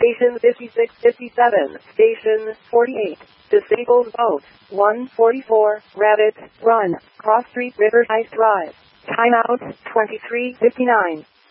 Station 5657. Station 48. Disabled boat. 144. Rabbit Run. Cross Street Riverside Drive. Timeout 23:59.